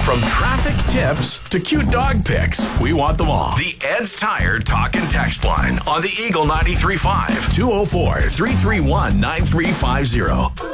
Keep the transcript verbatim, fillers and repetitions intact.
From traffic tips to cute dog pics, we want them all. The Ed's Tire Talk and Text line on the Eagle ninety-three point five, two oh four, three three one, nine three five zero.